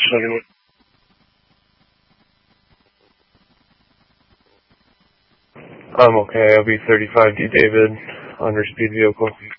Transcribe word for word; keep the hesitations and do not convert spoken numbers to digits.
seven. I'm okay. I'll be thirty-five D David, under speed vehicle.